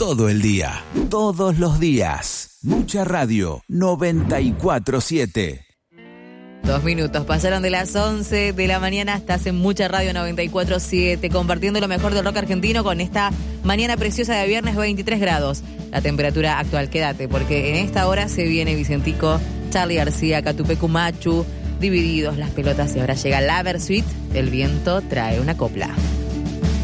todo el día, todos los días. Mucha Radio 94.7. 2 minutos, pasaron de las 11 de la mañana, estás en Mucha Radio 94.7, compartiendo lo mejor del rock argentino con esta mañana preciosa de viernes, 23 grados. La temperatura actual, quédate, porque en esta hora se viene Vicentico, Charly García, Catupecu Machu, Divididos, Las Pelotas, y ahora llega la Versuit, El viento trae una copla.